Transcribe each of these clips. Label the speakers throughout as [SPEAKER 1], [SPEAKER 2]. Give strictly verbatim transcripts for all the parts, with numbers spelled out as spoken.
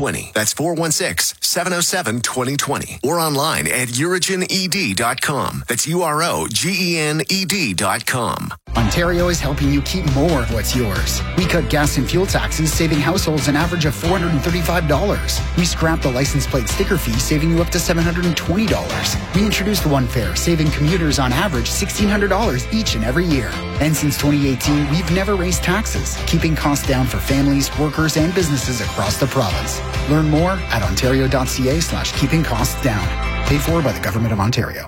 [SPEAKER 1] zero. That's four one six, seven oh seven, two oh two oh. Or online at Urigen E D dot com. That's U R O G E N E D dot com.
[SPEAKER 2] Ontario is helping you keep more of what's yours. We cut gas and fuel taxes, saving households an average of four hundred thirty-five dollars. We scrapped the license plate sticker fee, saving you up to seven hundred twenty dollars. We introduced One Fare, saving commuters on average sixteen hundred dollars each and every year. And since twenty eighteen, we've never raised taxes, keeping costs down for families, workers, and businesses across the province. Learn more at ontario.ca slash keeping costs down. Paid for by the Government of Ontario.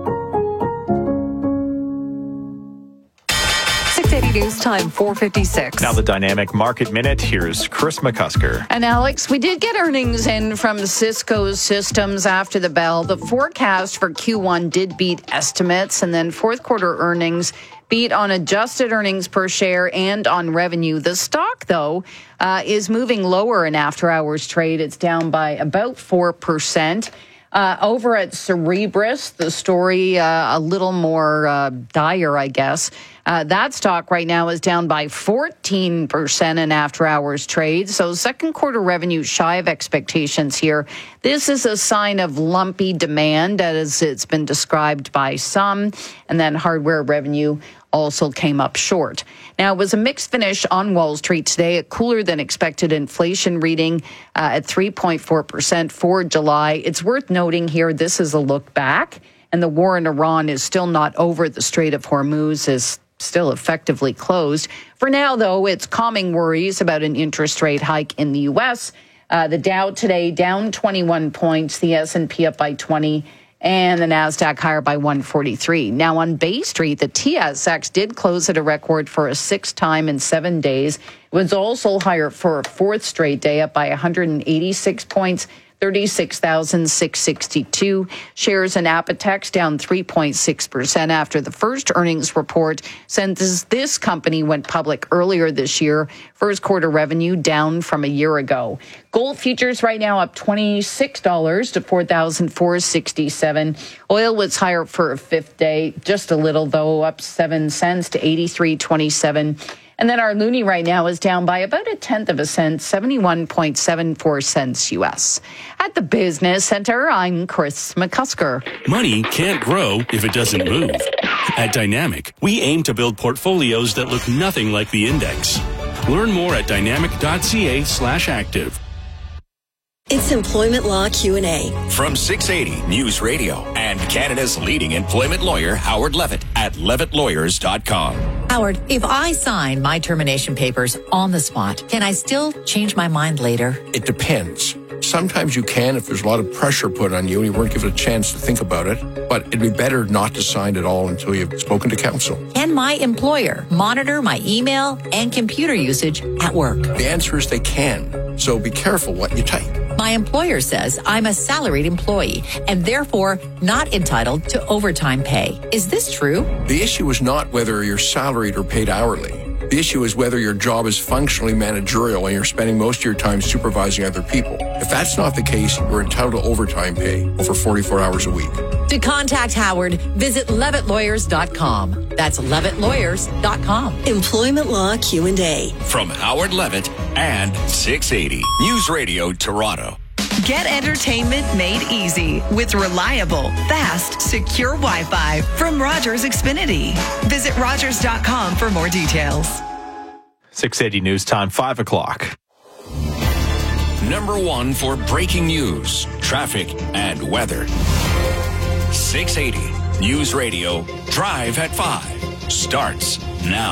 [SPEAKER 3] six eighty News Time, four fifty-six.
[SPEAKER 4] Now the Dynamic Market Minute. Here's Chris McCusker.
[SPEAKER 5] And Alex, we did get earnings in from Cisco's Systems after the bell. The forecast for Q one did beat estimates, and then fourth quarter earnings beat on adjusted earnings per share and on revenue. The stock, though, uh, is moving lower in after-hours trade. It's down by about four percent. Uh, over at Cerebras, the story uh, a little more uh, dire, I guess. Uh, that stock right now is down by fourteen percent in after-hours trade. So second quarter revenue shy of expectations here. This is a sign of lumpy demand, as it's been described by some. And then hardware revenue also came up short. Now, it was a mixed finish on Wall Street today, a cooler than expected inflation reading uh, at three point four percent for July. It's worth noting here, this is a look back, and the war in Iran is still not over. The Strait of Hormuz is still effectively closed. For now, though, it's calming worries about an interest rate hike in the U S. Uh, the Dow today down twenty-one points, the S and P up by twenty, and the NASDAQ higher by one forty-three. Now on Bay Street, the T S X did close at a record for a sixth time in seven days. It was also higher for a fourth straight day, up by one hundred eighty-six points, thirty-six thousand six hundred sixty-two. Shares in Apotex down three point six percent after the first earnings report, since this company went public earlier this year. First quarter revenue down from a year ago. Gold futures right now up twenty-six dollars to four thousand four hundred sixty-seven dollars. Oil was higher for a fifth day, just a little though, up seven cents to eighty-three twenty-seven. And then our loonie right now is down by about a tenth of a cent, seventy-one point seven four cents U S. At the Business Center, I'm Chris McCusker.
[SPEAKER 6] Money can't grow if it doesn't move. At Dynamic, we aim to build portfolios that look nothing like the index. Learn more at dynamic.ca slash active.
[SPEAKER 7] It's Employment Law Q and A.
[SPEAKER 8] From six eighty News Radio and Canada's leading employment lawyer, Howard Levitt, at levitt lawyers dot com.
[SPEAKER 9] Howard, if I sign my termination papers on the spot, can I still change my mind later?
[SPEAKER 10] It depends. Sometimes you can if there's a lot of pressure put on you and you weren't given a chance to think about it. But it'd be better not to sign at all until you've spoken to counsel.
[SPEAKER 9] Can my employer monitor my email and computer usage at work?
[SPEAKER 10] The answer is they can. So be careful what you type.
[SPEAKER 9] My employer says I'm a salaried employee and therefore not entitled to overtime pay. Is this true?
[SPEAKER 10] The issue is not whether you're salaried or paid hourly. The issue is whether your job is functionally managerial and you're spending most of your time supervising other people. If that's not the case, you're entitled to overtime pay over forty-four hours a week.
[SPEAKER 9] To contact Howard, visit levitt lawyers dot com. That's levitt lawyers dot com.
[SPEAKER 7] Employment Law Q and A.
[SPEAKER 8] From Howard Levitt and six eighty News Radio Toronto.
[SPEAKER 11] Get entertainment made easy with reliable, fast, secure Wi-Fi from Rogers Xfinity. Visit rogers dot com for more details.
[SPEAKER 4] six eighty News Time, five o'clock.
[SPEAKER 8] Number one for breaking news, traffic, and weather. six eighty News Radio Drive at five starts now.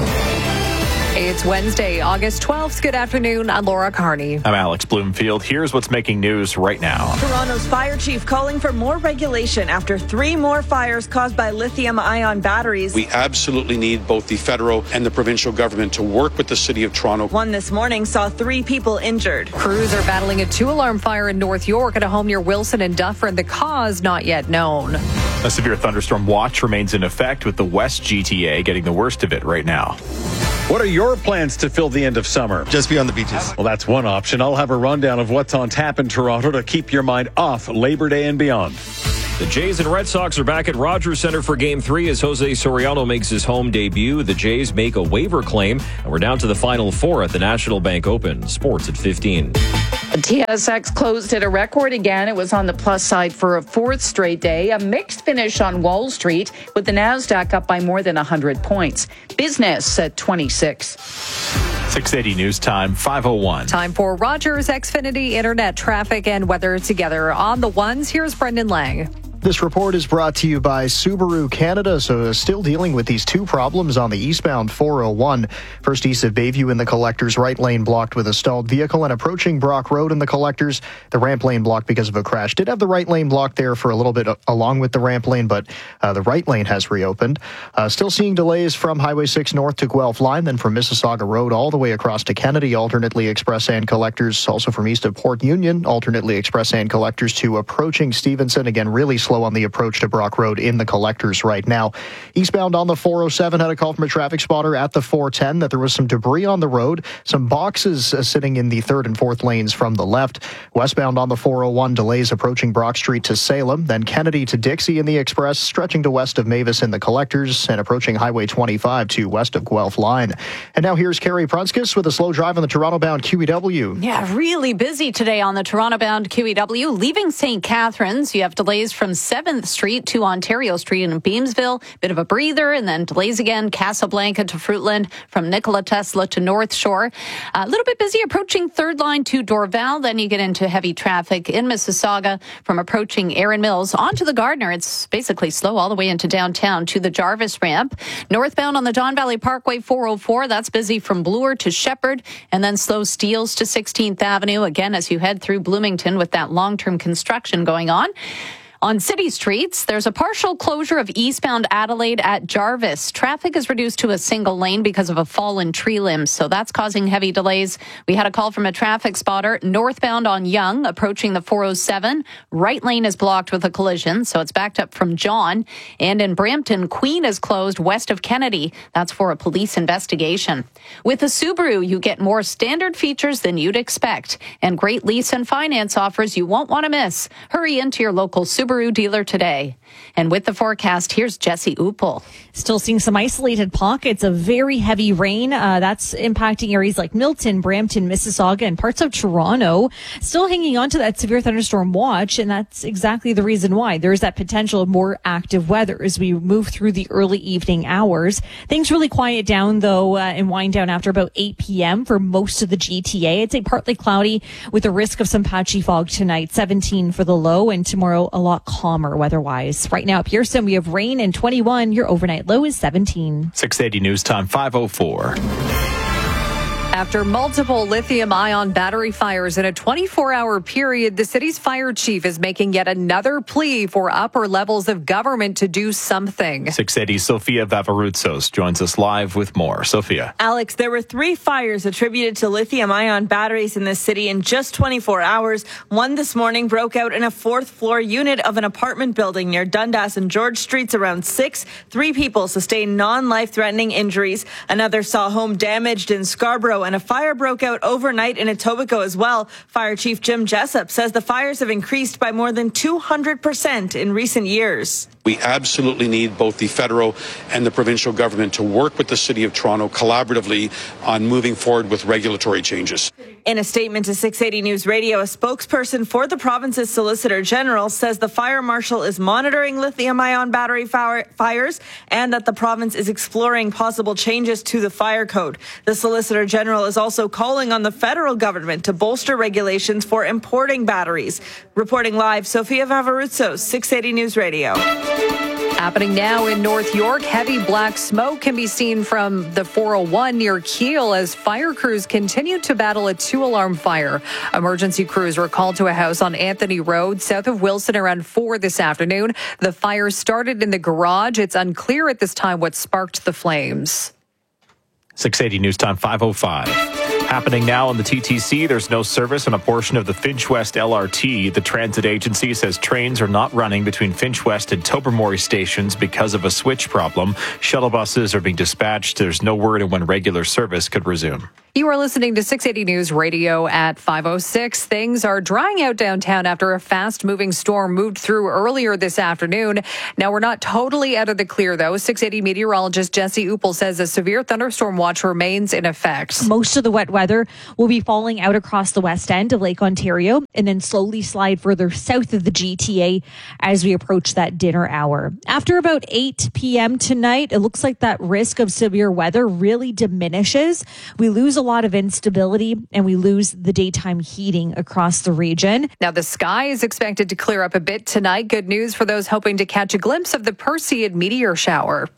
[SPEAKER 3] It's Wednesday, August twelfth. Good afternoon. I'm Laura Carney.
[SPEAKER 4] I'm Alex Bloomfield. Here's what's making news right now.
[SPEAKER 12] Toronto's fire chief calling for more regulation after three more fires caused by lithium-ion batteries.
[SPEAKER 13] We absolutely need both the federal and the provincial government to work with the City of Toronto.
[SPEAKER 12] One this morning saw three people injured.
[SPEAKER 3] Crews are battling a two-alarm fire in North York at a home near Wilson and Dufferin. The cause not yet known.
[SPEAKER 4] A severe thunderstorm watch remains in effect with the West G T A getting the worst of it right now.
[SPEAKER 14] What are your plans to fill the end of summer?
[SPEAKER 15] Just be on the beaches.
[SPEAKER 14] Well, that's one option. I'll have a rundown of what's on tap in Toronto to keep your mind off Labor Day and beyond.
[SPEAKER 16] The Jays and Red Sox are back at Rogers Center for Game three as Jose Soriano makes his home debut. The Jays make a waiver claim, and we're down to the Final Four at the National Bank Open. Sports at fifteen.
[SPEAKER 5] The T S X closed at a record again. It was on the plus side for a fourth straight day. A mixed finish on Wall Street with the NASDAQ up by more than one hundred points. Business at twenty-six.
[SPEAKER 4] six eighty News Time, five oh one.
[SPEAKER 3] Time for Rogers Xfinity Internet traffic and weather together. On the ones, here's Brendan Lang.
[SPEAKER 15] This report is brought to you by Subaru Canada. So still dealing with these two problems on the eastbound four oh one. First east of Bayview in the collectors, right lane blocked with a stalled vehicle, and approaching Brock Road in the collectors, the ramp lane blocked because of a crash. Did have the right lane blocked there for a little bit along with the ramp lane, but uh, the right lane has reopened. Uh, still seeing delays from Highway six north to Guelph line, then from Mississauga Road all the way across to Kennedy, alternately express and collectors. Also from east of Port Union, alternately express and collectors to approaching Stevenson. Again, really slow on the approach to Brock Road in the collectors right now. Eastbound on the four oh seven, had a call from a traffic spotter at the four ten that there was some debris on the road, some boxes uh, sitting in the third and fourth lanes from the left. Westbound on the four oh one, delays approaching Brock Street to Salem, then Kennedy to Dixie in the express, stretching to west of Mavis in the collectors, and approaching Highway twenty-five to west of Guelph line. And now here's Carrie Prunskis with a slow drive on the Toronto-bound Q E W.
[SPEAKER 17] Yeah, really busy today on the Toronto-bound Q E W. Leaving Saint Catharines, you have delays from seventh Street to Ontario Street in Beamsville. Bit of a breather, and then delays again. Casablanca to Fruitland, from Nikola Tesla to North Shore. A little bit busy approaching third line to Dorval. Then you get into heavy traffic in Mississauga from approaching Erin Mills onto the Gardner. It's basically slow all the way into downtown to the Jarvis ramp. Northbound on the Don Valley Parkway four oh four, that's busy from Bloor to Shepherd, and then slow Steeles to sixteenth Avenue. Again, as you head through Bloomington with that long-term construction going on. On city streets, there's a partial closure of eastbound Adelaide at Jarvis. Traffic is reduced to a single lane because of a fallen tree limb, so that's causing heavy delays. We had a call from a traffic spotter northbound on Yonge, approaching the four oh seven. Right lane is blocked with a collision, so it's backed up from John. And in Brampton, Queen is closed west of Kennedy. That's for a police investigation. With a Subaru, you get more standard features than you'd expect, and great lease and finance offers you won't want to miss. Hurry into your local Subaru Subaru dealer today. And with the forecast, here's Jesse Uppel.
[SPEAKER 18] Still seeing some isolated pockets of very heavy rain. Uh, that's impacting areas like Milton, Brampton, Mississauga, and parts of Toronto. Still hanging on to that severe thunderstorm watch, and that's exactly the reason why. There's that potential of more active weather as we move through the early evening hours. Things really quiet down, though, uh, and wind down after about eight p.m. for most of the G T A. It's a partly cloudy with a risk of some patchy fog tonight. seventeen for the low, and tomorrow a lot calmer weather-wise. Right now at Pearson, we have rain and twenty-one. Your overnight low is seventeen.
[SPEAKER 4] six eighty News Time, five oh four.
[SPEAKER 3] After multiple lithium-ion battery fires in a twenty-four hour period, the city's fire chief is making yet another plea for upper levels of government to do something.
[SPEAKER 4] six eighty Sophia Vavaroutsos joins us live with more. Sophia.
[SPEAKER 12] Alex, there were three fires attributed to lithium-ion batteries in the city in just twenty-four hours. One this morning broke out in a fourth-floor unit of an apartment building near Dundas and George Streets around six. Three people sustained non-life-threatening injuries. Another saw home damaged in Scarborough, and a fire broke out overnight in Etobicoke as well. Fire Chief Jim Jessup says the fires have increased by more than two hundred percent in recent years.
[SPEAKER 13] We absolutely need both the federal and the provincial government to work with the City of Toronto collaboratively on moving forward with regulatory changes.
[SPEAKER 12] In a statement to six eighty News Radio, a spokesperson for the province's Solicitor General says the fire marshal is monitoring lithium-ion battery fires and that the province is exploring possible changes to the fire code. The Solicitor General is also calling on the federal government to bolster regulations for importing batteries. Reporting live, Sophia Vavaroutsos, six eighty News Radio.
[SPEAKER 3] Happening now in North York, heavy black smoke can be seen from the four oh one near Keele as fire crews continue to battle a two-alarm fire. Emergency crews were called to a house on Anthony Road, south of Wilson, around four this afternoon. The fire started in the garage. It's unclear at this time what sparked the flames.
[SPEAKER 4] six eighty News Time, five oh five. Happening now on the T T C, there's no service on a portion of the Finch West L R T. The transit agency says trains are not running between Finch West and Tobermory stations because of a switch problem. Shuttle buses are being dispatched. There's no word on when regular service could resume.
[SPEAKER 3] You are listening to six eighty News Radio at five oh six. Things are drying out downtown after a fast-moving storm moved through earlier this afternoon. Now, we're not totally out of the clear, though. six eighty meteorologist Jesse Uppel says a severe thunderstorm watch remains in effect.
[SPEAKER 18] Most of the wet weather will be falling out across the west end of Lake Ontario and then slowly slide further south of the G T A as we approach that dinner hour. After about eight p.m. tonight, it looks like that risk of severe weather really diminishes. We lose a lot of instability and we lose the daytime heating across the region.
[SPEAKER 3] Now, the sky is expected to clear up a bit tonight. Good news for those hoping to catch a glimpse of the Perseid meteor shower.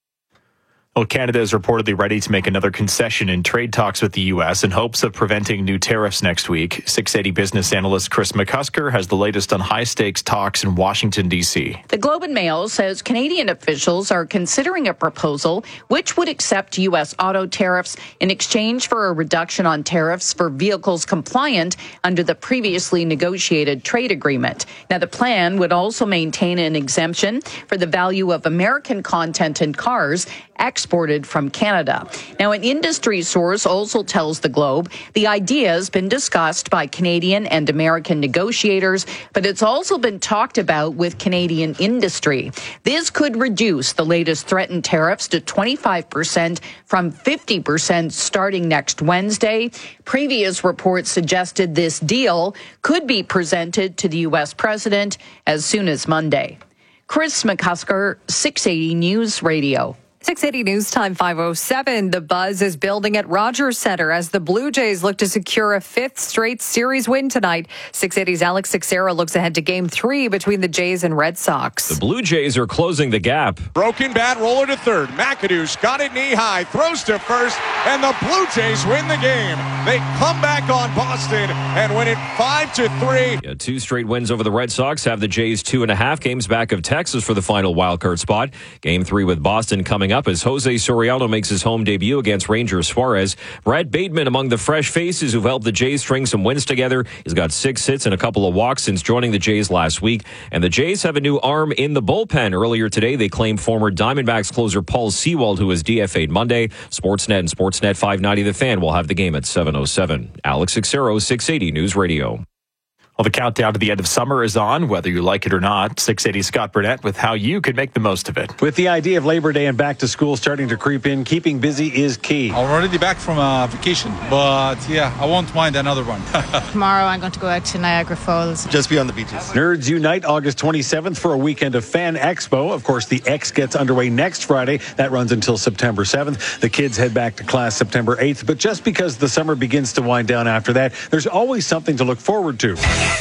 [SPEAKER 4] Well, Canada is reportedly ready to make another concession in trade talks with the U S in hopes of preventing new tariffs next week. six eighty business analyst Chris McCusker has the latest on high-stakes talks in Washington, D C.
[SPEAKER 5] The Globe and Mail says Canadian officials are considering a proposal which would accept U S auto tariffs in exchange for a reduction on tariffs for vehicles compliant under the previously negotiated trade agreement. Now, the plan would also maintain an exemption for the value of American content in cars exported from Canada. Now, an industry source also tells the Globe the idea has been discussed by Canadian and American negotiators, but it's also been talked about with Canadian industry. This could reduce the latest threatened tariffs to twenty-five percent from fifty percent starting next Wednesday. Previous reports suggested this deal could be presented to the U S president as soon as Monday. Chris McCusker, six eighty News Radio.
[SPEAKER 3] six eighty News Time five oh seven. The buzz is building at Rogers Centre as the Blue Jays look to secure a fifth straight series win tonight. six eighty's Alex Teixeira looks ahead to game three between the Jays and Red Sox.
[SPEAKER 16] The Blue Jays are closing the gap.
[SPEAKER 19] Broken bat, roller to third. McAdoo's got it knee high, throws to first, and the Blue Jays win the game. They come back on Boston and win it five to three.
[SPEAKER 16] Yeah, two straight wins over the Red Sox have the Jays two and a half games back of Texas for the final wildcard spot. Game three with Boston coming up as Jose Soriano makes his home debut against Ranger Suarez. Brad Bateman among the fresh faces who've helped the Jays string some wins together. He's got six hits and a couple of walks since joining the Jays last week. And the Jays have a new arm in the bullpen. Earlier today, they claimed former Diamondbacks closer Paul Sewald, who was D F A'd Monday. Sportsnet and Sportsnet five ninety The Fan will have the game at seven oh seven. Alex Teixeira, six eighty News Radio.
[SPEAKER 4] Well, the countdown to the end of summer is on, whether you like it or not. six eighty Scott Burnett with how you could make the most of it.
[SPEAKER 14] With the idea of Labor Day and back to school starting to creep in, keeping busy is key.
[SPEAKER 20] I'm already back from a vacation, but yeah, I won't mind another one.
[SPEAKER 21] Tomorrow I'm going to go out to Niagara Falls.
[SPEAKER 14] Just be on the beaches. Nerds Unite August twenty-seventh for a weekend of Fan Expo. Of course, the X gets underway next Friday. That runs until September seventh. The kids head back to class September eighth. But just because the summer begins to wind down after that, there's always something to look forward to.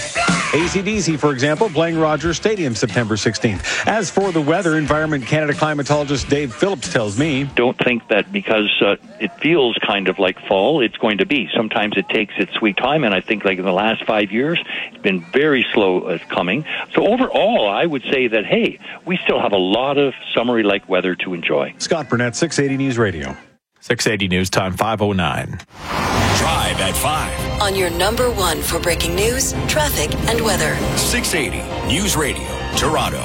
[SPEAKER 14] A C D C, for example, playing Rogers Stadium September sixteenth. As for the weather, Environment Canada climatologist Dave Phillips tells me,
[SPEAKER 22] don't think that because uh, it feels kind of like fall, it's going to be. Sometimes it takes its sweet time, and I think like in the last five years, it's been very slow uh, coming. So overall, I would say that, hey, we still have a lot of summery-like weather to enjoy.
[SPEAKER 14] Scott Burnett, six eighty News Radio.
[SPEAKER 4] six eighty News Time five oh nine.
[SPEAKER 8] Drive at five.
[SPEAKER 7] On your number one for breaking news, traffic, and weather.
[SPEAKER 8] six eighty News Radio, Toronto.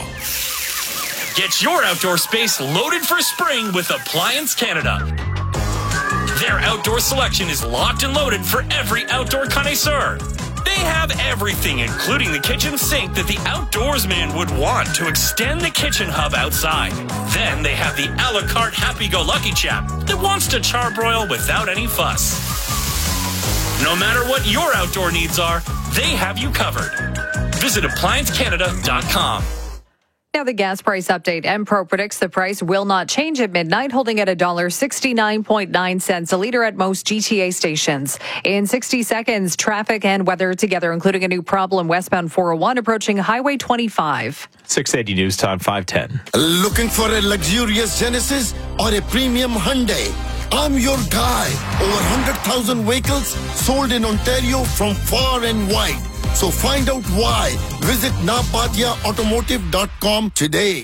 [SPEAKER 23] Get your outdoor space loaded for spring with Appliance Canada. Their outdoor selection is locked and loaded for every outdoor connoisseur. They have everything, including the kitchen sink that the outdoorsman would want to extend the kitchen hub outside. Then they have the a la carte happy-go-lucky chap that wants to charbroil without any fuss. No matter what your outdoor needs are, they have you covered. Visit appliance canada dot com.
[SPEAKER 3] Now the gas price update. Empro predicts the price will not change at midnight, holding at one dollar sixty-nine point nine cents a liter at most G T A stations. In sixty seconds, traffic and weather together, including a new problem westbound four oh one approaching Highway twenty-five.
[SPEAKER 4] six eighty News Time five ten.
[SPEAKER 24] Looking for a luxurious Genesis or a premium Hyundai? I'm your guy. Over one hundred thousand vehicles sold in Ontario from far and wide. So find out why. Visit napatia automotive dot com today.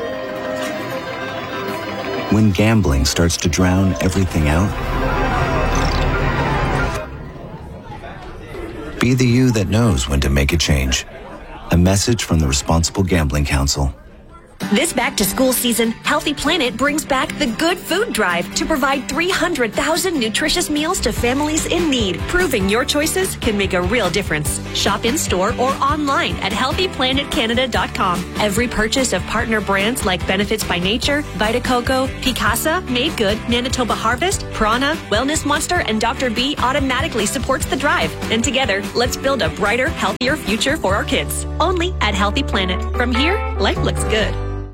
[SPEAKER 25] When gambling starts to drown everything out, be the you that knows when to make a change. A message from the Responsible Gambling Council.
[SPEAKER 1] This back-to-school season, Healthy Planet brings back the Good Food Drive to provide three hundred thousand nutritious meals to families in need, proving your choices can make a real difference. Shop in-store or online at healthy planet canada dot com. Every purchase of partner brands like Benefits by Nature, Vita Coco, Picasa, Made Good, Manitoba Harvest, Prana, Wellness Monster, and Doctor B automatically supports the drive. And together, let's build a brighter, healthier future for our kids. Only at Healthy Planet. From here, life looks good.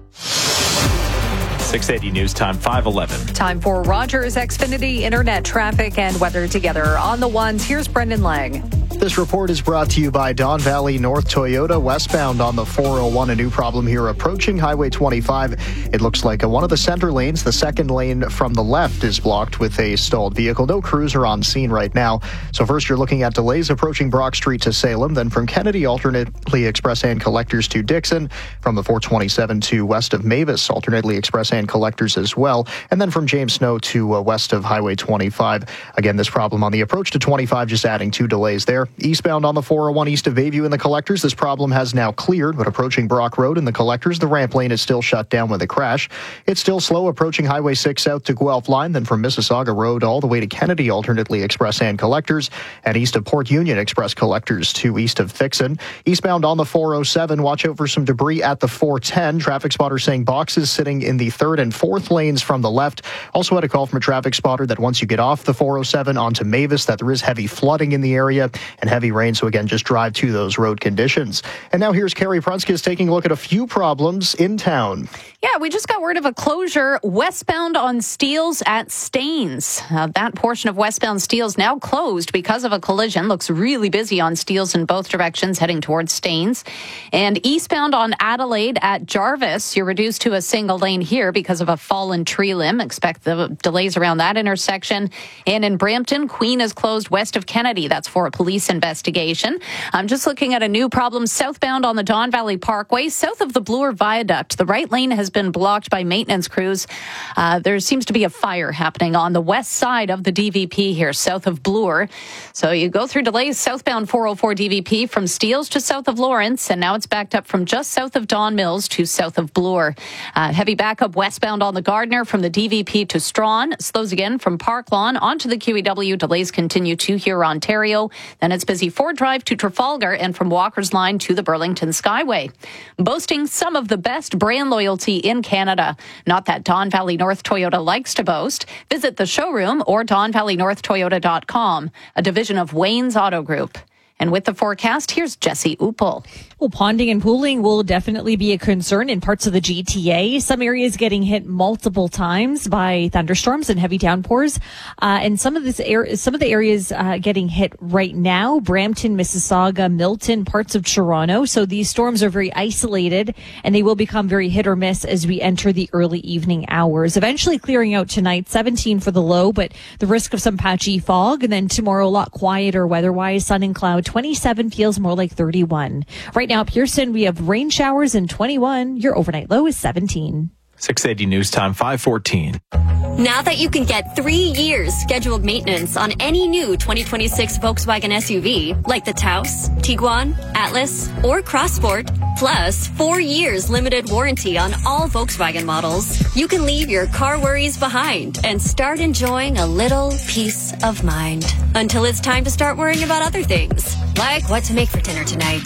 [SPEAKER 4] six eighty News Time, five eleven.
[SPEAKER 3] Time for Rogers Xfinity Internet traffic and weather together. On the ones, here's Brendan Lang.
[SPEAKER 15] This report is brought to you by Don Valley North Toyota, westbound on the four oh one. A new problem here approaching Highway twenty-five. It looks like one of the center lanes, the second lane from the left, is blocked with a stalled vehicle. No cruiser on scene right now. So first you're looking at delays approaching Brock Street to Salem, then from Kennedy, alternately express and collectors to Dixon, from the four twenty-seven to west of Mavis, alternately express and collectors as well, and then from James Snow to uh, west of Highway twenty-five. Again, this problem on the approach to twenty-five, just adding two delays there. Eastbound on the four oh one east of Bayview in the collectors, this problem has now cleared, but approaching Brock Road in the collectors, the ramp lane is still shut down with a crash. It's still slow approaching Highway six south to Guelph Line, then from Mississauga Road all the way to Kennedy, alternately express and collectors, and east of Port Union express collectors to east of Fixon. Eastbound on the four oh seven, watch out for some debris at the four ten. Traffic spotter saying boxes sitting in the third and fourth lanes from the left. Also had a call from a traffic spotter that once you get off the four oh seven onto Mavis, that there is heavy flooding in the area and heavy rain. So again, just drive to those road conditions. And now here's Carrie Prunskis taking a look at a few problems in town.
[SPEAKER 17] Yeah, we just got word of a closure westbound on Steeles at Staines. Uh, that portion of westbound Steeles now closed because of a collision. Looks really busy on Steeles in both directions heading towards Staines. And eastbound on Adelaide at Jarvis, you're reduced to a single lane here because of a fallen tree limb. Expect the delays around that intersection. And in Brampton, Queen is closed west of Kennedy. That's for a police investigation. I'm just looking at a new problem southbound on the Don Valley Parkway, south of the Bloor Viaduct. The right lane has been blocked by maintenance crews. Uh, there seems to be a fire happening on the west side of the D V P here, south of Bloor. So you go through delays southbound four oh four D V P from Steeles to south of Lawrence, and now it's backed up from just south of Don Mills to south of Bloor. Uh, heavy backup westbound on the Gardner from the D V P to Strawn. Slows again from Park Lawn onto the Q E W. Delays continue to Huron, Ontario. Then it's busy Ford Drive to Trafalgar and from Walker's Line to the Burlington Skyway. Boasting some of the best brand loyalty in Canada. Not that Don Valley North Toyota likes to boast. Visit the showroom or don valley north toyota dot com, a division of Wayne's Auto Group. And with the forecast, here's Jesse Upel.
[SPEAKER 18] Well, ponding and pooling will definitely be a concern in parts of the G T A. Some areas getting hit multiple times by thunderstorms and heavy downpours. Uh, and some of this air, some of the areas uh, getting hit right now, Brampton, Mississauga, Milton, parts of Toronto. So these storms are very isolated and they will become very hit or miss as we enter the early evening hours. Eventually clearing out tonight, seventeen for the low, but the risk of some patchy fog. And then tomorrow, a lot quieter weather-wise, sun and cloud. twenty-seven feels more like thirty-one. Right now, Pearson, we have rain showers and twenty-one. Your overnight low is seventeen.
[SPEAKER 4] six eighty News Time, five fourteen.
[SPEAKER 2] Now that you can get three years scheduled maintenance on any new twenty twenty-six Volkswagen S U V, like the Taos, Tiguan, Atlas, or Crossport, plus four years limited warranty on all Volkswagen models, you can leave your car worries behind and start enjoying a little peace of mind. Until it's time to start worrying about other things, like what to make for dinner tonight.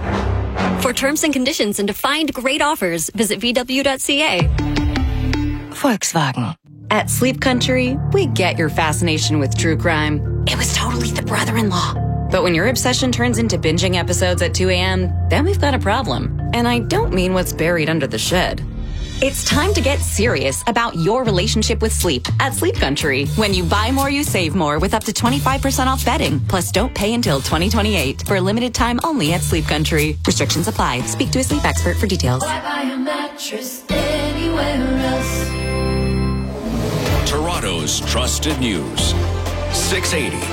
[SPEAKER 2] For terms and conditions and to find great offers, visit v w dot c a.
[SPEAKER 6] Volkswagen. At Sleep Country, we get your fascination with true crime. It was totally the brother-in-law. But when your obsession turns into binging episodes at two a.m., then we've got a problem. And I don't mean what's buried under the shed. It's time to get serious about your relationship with sleep at Sleep Country. When you buy more, you save more with up to twenty-five percent off bedding. Plus, don't pay until twenty twenty-eight for a limited time only at Sleep Country. Restrictions apply. Speak to a sleep expert for details.
[SPEAKER 9] Why buy a mattress anywhere else?
[SPEAKER 8] Toronto's trusted news. six eighty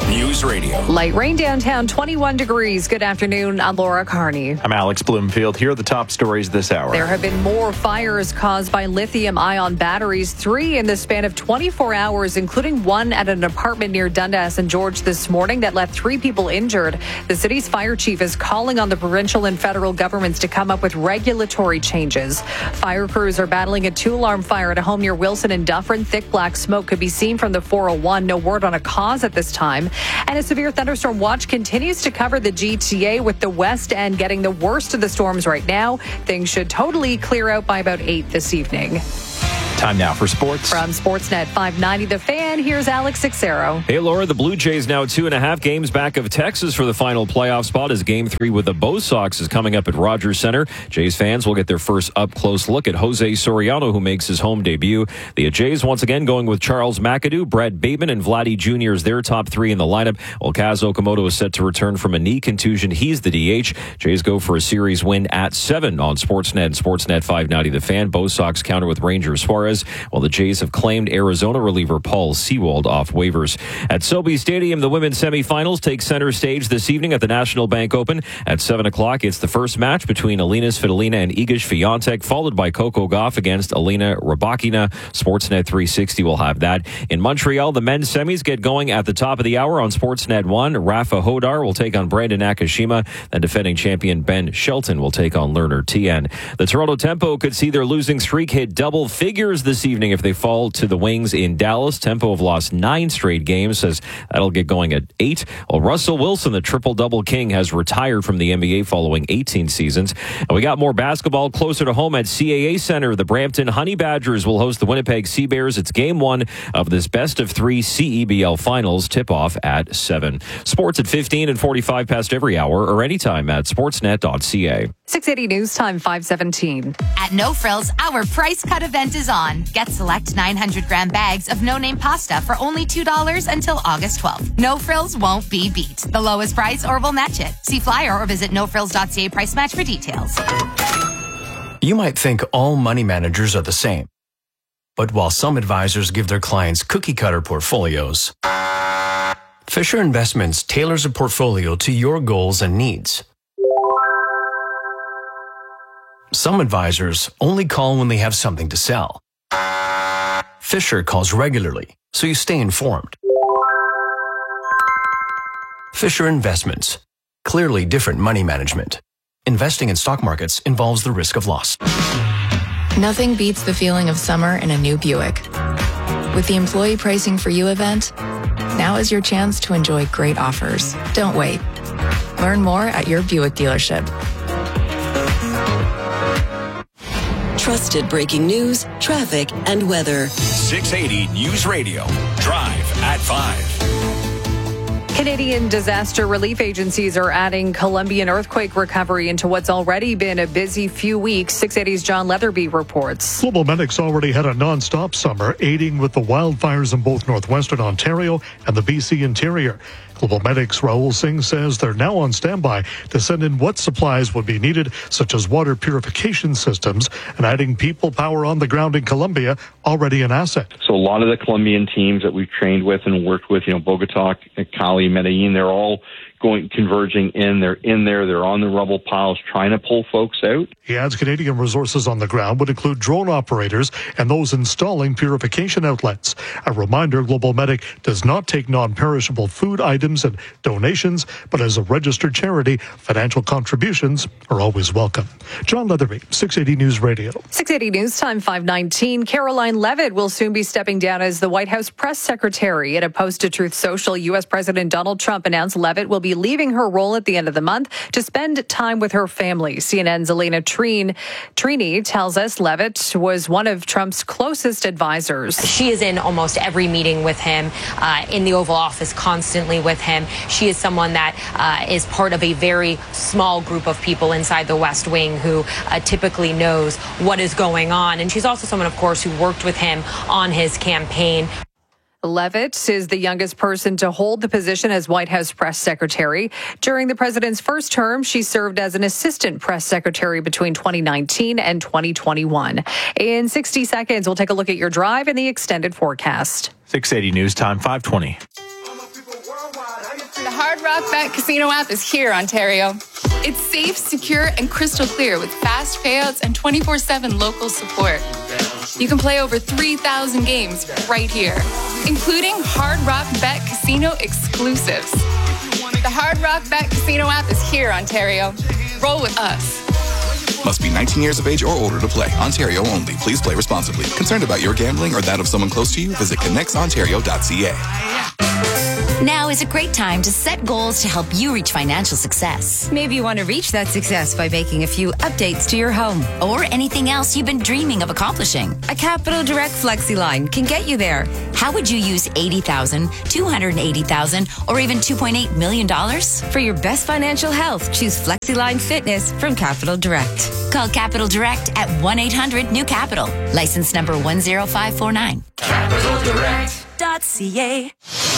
[SPEAKER 8] News Radio.
[SPEAKER 3] Light rain downtown, twenty-one degrees. Good afternoon. I'm Laura Carney.
[SPEAKER 4] I'm Alex Bloomfield. Here are the top stories this hour.
[SPEAKER 3] There have been more fires caused by lithium-ion batteries, three in the span of twenty-four hours, including one at an apartment near Dundas and George this morning that left three people injured. The city's fire chief is calling on the provincial and federal governments to come up with regulatory changes. Fire crews are battling a two-alarm fire at a home near Wilson and Dufferin. Thick black smoke could be seen from the four oh one. No word on a cause at this time. And a severe thunderstorm watch continues to cover the G T A, with the West End getting the worst of the storms right now. Things should totally clear out by about eight this evening.
[SPEAKER 4] Time now for sports.
[SPEAKER 3] From Sportsnet five ninety The Fan, here's Alex Sixero.
[SPEAKER 16] Hey, Laura, the Blue Jays now two and a half games back of Texas for the final playoff spot as Game three with the Bo Sox is coming up at Rogers Center. Jays fans will get their first up-close look at Jose Soriano, who makes his home debut. The Jays once again going with Charles McAdoo, Brett Bateman, and Vladdy Junior as their top three in the lineup, while Kaz Okamoto is set to return from a knee contusion. He's the D H. Jays go for a series win at seven on Sportsnet and Sportsnet five ninety The Fan. Bo Sox counter with Ranger Suarez, while the Jays have claimed Arizona reliever Paul Sewald off waivers. At SoBe Stadium, the women's semifinals take center stage this evening at the National Bank Open. At seven o'clock, it's the first match between Alina Svitolina and Iga Swiatek, followed by Coco Gauff against Alina Rybakina. Sportsnet three sixty will have that. In Montreal, the men's semis get going at the top of the hour on Sportsnet one. Rafa Hodar will take on Brandon Nakashima, and defending champion Ben Shelton will take on Lerner Tien. The Toronto Tempo could see their losing streak hit double figures this evening if they fall to the Wings in Dallas. Tempo have lost nine straight games, says that'll get going at eight. Well, Russell Wilson, the triple-double king, has retired from the N B A following eighteen seasons. And we got more basketball closer to home at C A A Center. The Brampton Honey Badgers will host the Winnipeg Sea Bears. It's game one of this best of three C E B L finals. Tip-off at seven. Sports at fifteen and forty-five past every hour or anytime at sportsnet dot c a.
[SPEAKER 3] six eighty News Time, five seventeen.
[SPEAKER 5] At No Frills, our price cut event is on. Get select nine hundred gram bags of no-name pasta for only two dollars until August twelfth. No Frills won't be beat. The lowest price or we'll match it. See flyer or visit no frills dot c a price match for details.
[SPEAKER 10] You might think all money managers are the same. But while some advisors give their clients cookie-cutter portfolios, Fisher Investments tailors a portfolio to your goals and needs. Some advisors only call when they have something to sell. Fisher calls regularly, so you stay informed. Fisher Investments. Clearly different money management. Investing in stock markets involves the risk of loss.
[SPEAKER 11] Nothing beats the feeling of summer in a new Buick. With the Employee Pricing for You event, now is your chance to enjoy great offers. Don't wait. Learn more at your Buick dealership.
[SPEAKER 7] Trusted breaking news, traffic, and weather.
[SPEAKER 8] six eighty News Radio. Drive at five.
[SPEAKER 3] Canadian disaster relief agencies are adding Colombian earthquake recovery into what's already been a busy few weeks. six eighty's John Leatherby reports.
[SPEAKER 12] Global Medics already had a non-stop summer, aiding with the wildfires in both northwestern Ontario and the B C interior. Global Medics Rahul Singh says they're now on standby to send in what supplies would be needed, such as water purification systems, and adding people power on the ground in Colombia, already an asset.
[SPEAKER 13] So a lot of the Colombian teams that we've trained with and worked with, you know, Bogota, Cali, Medellin, they're all going converging in. They're in there. They're on the rubble piles trying to pull folks out.
[SPEAKER 12] He adds Canadian resources on the ground would include drone operators and those installing purification outlets. A reminder, Global Medic does not take non-perishable food items and donations, but as a registered charity, financial contributions are always welcome. John Leatherby, six eighty News Radio.
[SPEAKER 3] six eighty News Time, five nineteen. Caroline Leavitt will soon be stepping down as the White House press secretary. In a post to Truth Social, U S President Donald Trump announced Leavitt will be leaving her role at the end of the month to spend time with her family. C N N's Elena Trine, Trini tells us Leavitt was one of Trump's closest advisors.
[SPEAKER 26] She is in almost every meeting with him, uh, in the Oval Office, constantly with him. She is someone that uh, is part of a very small group of people inside the West Wing who uh, typically knows what is going on. And she's also someone, of course, who worked with him on his campaign.
[SPEAKER 3] Leavitt is the youngest person to hold the position as White House press secretary. During the president's first term, she served as an assistant press secretary between twenty nineteen and twenty twenty-one. In sixty seconds, we'll take a look at your drive and the extended forecast.
[SPEAKER 4] six eighty News Time, five twenty.
[SPEAKER 14] Hard Rock Bet Casino app is here, Ontario. It's safe, secure, and crystal clear with fast payouts and twenty-four seven local support. You can play over three thousand games right here, including Hard Rock Bet Casino exclusives. The Hard Rock Bet Casino app is here, Ontario. Roll with us.
[SPEAKER 19] Must be nineteen years of age or older to play. Ontario only. Please play responsibly. Concerned about your gambling or that of someone close to you? Visit connects ontario dot c a.
[SPEAKER 20] Now is a great time to set goals to help you reach financial success.
[SPEAKER 21] Maybe you want to reach that success by making a few updates to your home.
[SPEAKER 20] Or anything else you've been dreaming of accomplishing.
[SPEAKER 21] A Capital Direct Flexi line can get you there.
[SPEAKER 20] How would you use eighty thousand dollars, two hundred eighty thousand dollars, or even two point eight million dollars?
[SPEAKER 21] For your best financial health, choose FlexiLine Fitness from Capital Direct.
[SPEAKER 20] Call Capital Direct at one eight hundred new capital. License number one zero five four nine.
[SPEAKER 8] Capital Direct.
[SPEAKER 20] .ca.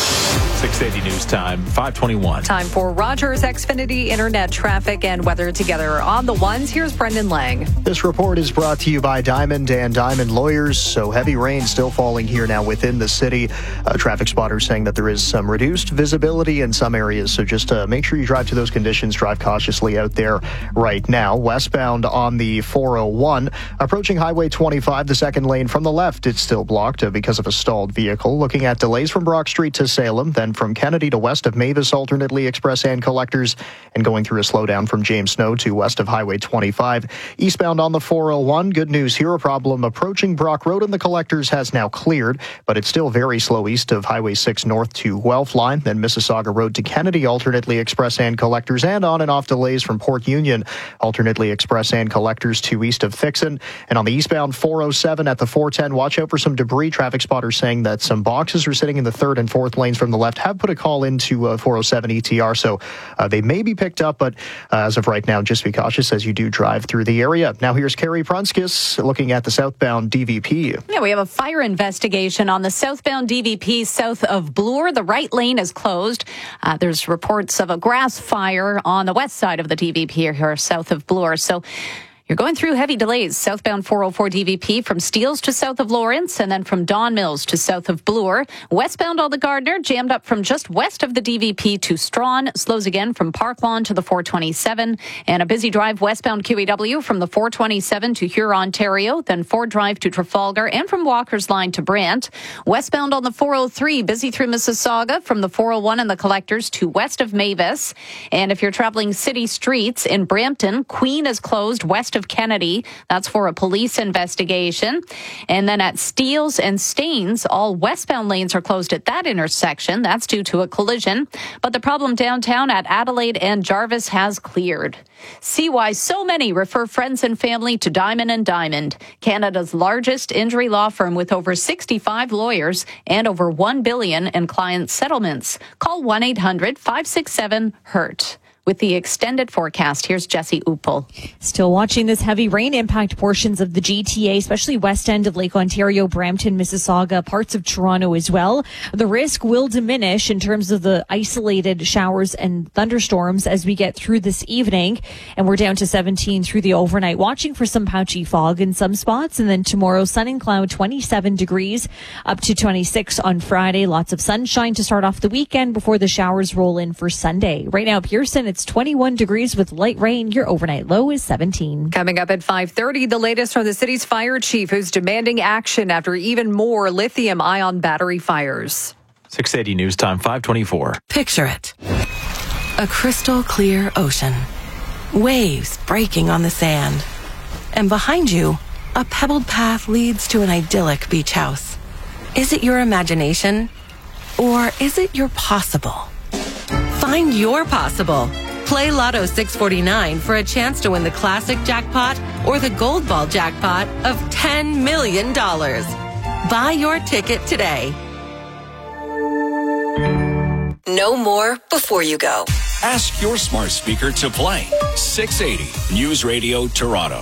[SPEAKER 4] six eighty News Time, five twenty-one.
[SPEAKER 3] Time for Rogers Xfinity Internet traffic and weather together on the ones. Here's Brendan Lang.
[SPEAKER 15] This report is brought to you by Diamond and Diamond Lawyers. So heavy rain still falling here now within the city. Uh, traffic spotters saying that there is some reduced visibility in some areas. So just uh, make sure you drive to those conditions. Drive cautiously out there right now. Westbound on the four oh one, approaching Highway twenty-five, the second lane from the left, it's still blocked uh, because of a stalled vehicle. Looking at delays from Brock Street to Salem, then from Kennedy to west of Mavis, alternately express and collectors, and going through a slowdown from James Snow to west of Highway twenty-five. Eastbound on the four oh one, good news here, a problem approaching Brock Road and the collectors has now cleared, but it's still very slow east of Highway six north to Guelph Line, then Mississauga Road to Kennedy, alternately express and collectors, and on and off delays from Port Union, alternately express and collectors to east of Thixon. And on the eastbound four oh seven at the four ten, watch out for some debris. Traffic spotters saying that some boxes are sitting in the third and fourth lanes from the left. Have put a call into uh, four oh seven E T R, so uh, they may be picked up, but uh, as of right now, just be cautious as you do drive through the area. Now here's Carrie Prunskis looking at the southbound D V P.
[SPEAKER 17] Yeah, we have a fire investigation on the southbound D V P south of Bloor. The right lane is closed. Uh, there's reports of a grass fire on the west side of the D V P here south of Bloor. So you're going through heavy delays. Southbound four oh four D V P from Steeles to south of Lawrence, and then from Don Mills to south of Bloor. Westbound all the Gardner, jammed up from just west of the D V P to Strawn. Slows again from Park Lawn to the four twenty-seven. And a busy drive westbound Q E W from the four twenty-seven to Huron, Ontario. Then Ford Drive to Trafalgar, and from Walker's Line to Brant. Westbound on the four oh three, busy through Mississauga from the four oh one and the collectors to west of Mavis. And if you're traveling city streets in Brampton, Queen is closed west of Kennedy. That's for a police investigation. And then at Steeles and Staines, all westbound lanes are closed at that intersection. That's due to a collision. But the problem downtown at Adelaide and Jarvis has cleared. See why so many refer friends and family to Diamond and Diamond, Canada's largest injury law firm with over sixty-five lawyers and over one billion dollars in client settlements. Call one eight hundred five six seven hurt. With the extended forecast, here's Jesse Uppel.
[SPEAKER 18] Still watching this heavy rain impact portions of the G T A, especially west end of Lake Ontario, Brampton, Mississauga, parts of Toronto as well. The risk will diminish in terms of the isolated showers and thunderstorms as we get through this evening. And we're down to seventeen through the overnight, watching for some patchy fog in some spots. And then tomorrow, sun and cloud, twenty-seven degrees, up to twenty-six on Friday. Lots of sunshine to start off the weekend before the showers roll in for Sunday. Right now, Pearson, it's twenty-one degrees with light rain. Your overnight low is seventeen.
[SPEAKER 3] Coming up at five thirty, the latest from the city's fire chief, who's demanding action after even more lithium-ion battery fires.
[SPEAKER 4] six eighty News Time, five twenty-four.
[SPEAKER 22] Picture it. A crystal clear ocean. Waves breaking on the sand. And behind you, a pebbled path leads to an idyllic beach house. Is it your imagination? Or is it your possible? Find your possible. Play Lotto six forty-nine for a chance to win the classic jackpot or the gold ball jackpot of ten million dollars. Buy your ticket today.
[SPEAKER 7] Know more before you go.
[SPEAKER 8] Ask your smart speaker to play six eighty News Radio Toronto.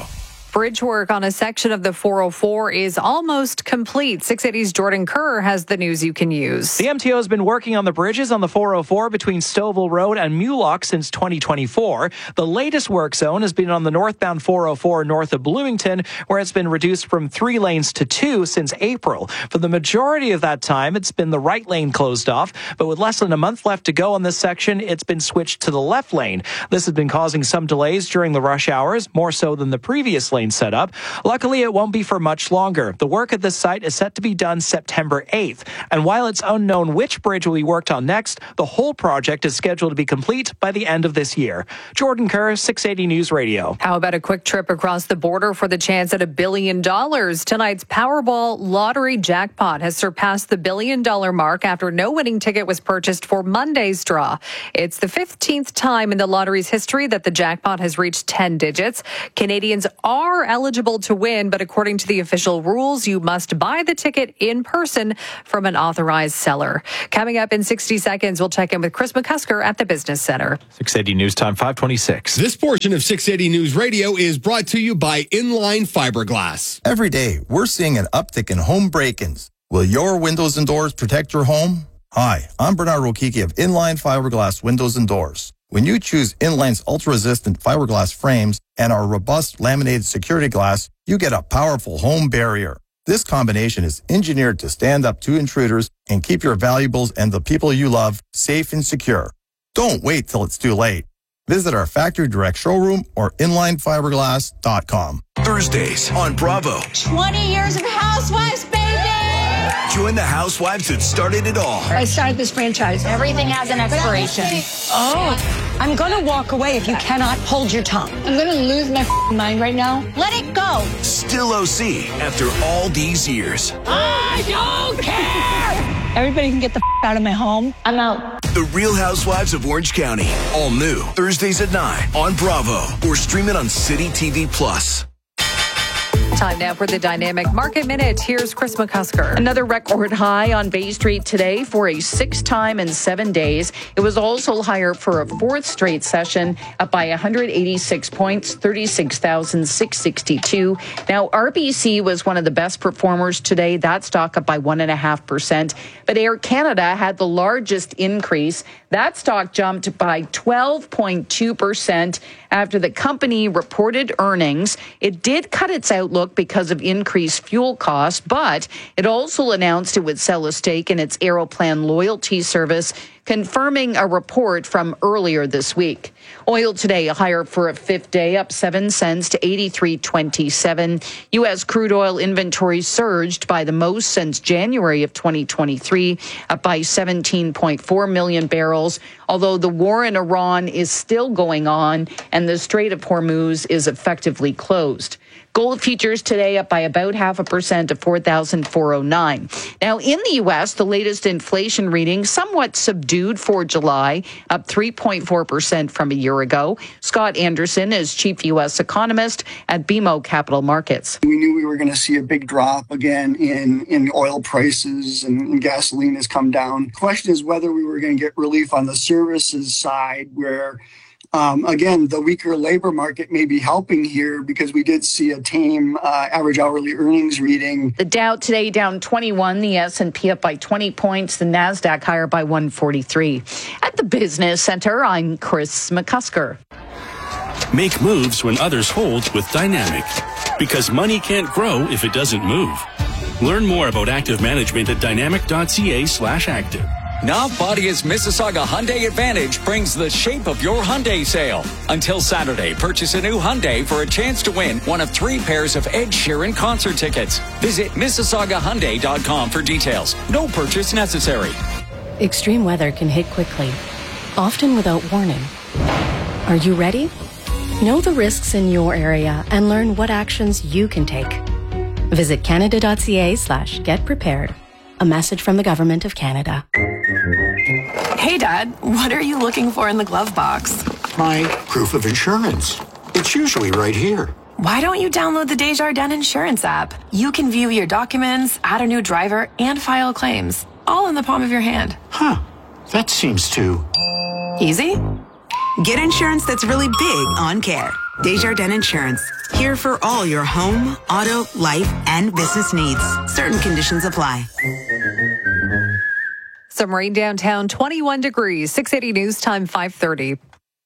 [SPEAKER 3] Bridge work on a section of the four oh four is almost complete. six eighty's Jordan Kerr has the news you can use.
[SPEAKER 1] The M T O has been working on the bridges on the four oh four between Stouffville Road and Mulock since twenty twenty-four. The latest work zone has been on the northbound four oh four north of Bloomington, where it's been reduced from three lanes to two since April. For the majority of that time, it's been the right lane closed off, but with less than a month left to go on this section, it's been switched to the left lane. This has been causing some delays during the rush hours, more so than the previous lane setup. Luckily, it won't be for much longer. The work at this site is set to be done September eighth. And while it's unknown which bridge will be worked on next, the whole project is scheduled to be complete by the end of this year. Jordan Kerr, six eighty News Radio.
[SPEAKER 3] How about a quick trip across the border for the chance at a billion dollars? Tonight's Powerball lottery jackpot has surpassed the billion dollar mark after no winning ticket was purchased for Monday's draw. It's the fifteenth time in the lottery's history that the jackpot has reached ten digits. Canadians are eligible to win, but according to the official rules, you must buy the ticket in person from an authorized seller. Coming up in sixty seconds, we'll check in with Chris McCusker at the Business Center.
[SPEAKER 4] six eighty News Time, five twenty-six.
[SPEAKER 2] This portion of six eighty News Radio is brought to you by Inline Fiberglass.
[SPEAKER 6] Every day, we're seeing an uptick in home break-ins. Will your windows and doors protect your home? Hi, I'm Bernard Rokiki of Inline Fiberglass Windows and Doors. When you choose Inline's ultra-resistant fiberglass frames and our robust laminated security glass, you get a powerful home barrier. This combination is engineered to stand up to intruders and keep your valuables and the people you love safe and secure. Don't wait till it's too late. Visit our factory direct showroom or inline fiberglass dot com.
[SPEAKER 23] Thursdays on Bravo.
[SPEAKER 24] twenty years of Housewives, baby!
[SPEAKER 23] Join the housewives that started it all.
[SPEAKER 24] I started this franchise.
[SPEAKER 25] Everything has an expiration.
[SPEAKER 24] Oh, I'm going to walk away if you cannot hold your tongue. I'm going to lose my mind right now. Let it go.
[SPEAKER 23] Still O C after all these years.
[SPEAKER 24] I don't care! Everybody can get the out of my home. I'm out.
[SPEAKER 23] The Real Housewives of Orange County. All new. Thursdays at nine on Bravo. Or stream it on City T V Plus.
[SPEAKER 3] Time now for the Dynamic Market Minute. Here's Chris McCusker.
[SPEAKER 27] Another record high on Bay Street today for a sixth time in seven days. It was also higher for a fourth straight session, up by one hundred eighty-six points, thirty-six thousand six hundred sixty-two. Now, R B C was one of the best performers today. That stock up by one point five percent. But Air Canada had the largest increase. That stock jumped by twelve point two percent after the company reported earnings. It did cut its outlook because of increased fuel costs, but it also announced it would sell a stake in its Aeroplan loyalty service, confirming a report from earlier this week. Oil today higher for a fifth day, up seven cents to eighty-three twenty-seven. U S crude oil inventory surged by the most since January of twenty twenty-three, up by seventeen point four million barrels, although the war in Iran is still going on and the Strait of Hormuz is effectively closed. Gold futures today up by about half a percent to four thousand four hundred nine. Now, in the U S, the latest inflation reading somewhat subdued for July, up three point four percent from a year ago. Scott Anderson is chief U S economist at B M O Capital Markets.
[SPEAKER 28] We knew we were going to see a big drop again in, in oil prices, and gasoline has come down. The question is whether we were going to get relief on the services side, where Um, again, the weaker labor market may be helping here because we did see a tame uh, average hourly earnings reading.
[SPEAKER 27] The Dow today down twenty-one, the S and P up by twenty points, the NASDAQ higher by one forty-three. At the Business Center, I'm Chris McCusker.
[SPEAKER 29] Make moves when others hold with Dynamic, because money can't grow if it doesn't move. Learn more about active management at dynamic.ca slash active.
[SPEAKER 30] Now, Badia's Mississauga Hyundai Advantage brings the shape of your Hyundai sale. Until Saturday, purchase a new Hyundai for a chance to win one of three pairs of Ed Sheeran concert tickets. Visit Mississauga Hyundai dot com for details. No purchase necessary.
[SPEAKER 31] Extreme weather can hit quickly, often without warning. Are you ready? Know the risks in your area and learn what actions you can take. Visit Canada.ca slash get prepared. A message from the Government of Canada.
[SPEAKER 32] Hey, Dad, what are you looking for in the glove box?
[SPEAKER 33] My proof of insurance. It's usually right here.
[SPEAKER 32] Why don't you download the Desjardins Insurance app? You can view your documents, add a new driver, and file claims, all in the palm of your hand.
[SPEAKER 33] Huh. That seems too...
[SPEAKER 32] Easy?
[SPEAKER 5] Get insurance that's really big on care. Desjardins Insurance. Here for all your home, auto, life, and business needs. Certain conditions apply.
[SPEAKER 3] Some rain downtown, twenty-one degrees. six eighty News Time, five thirty.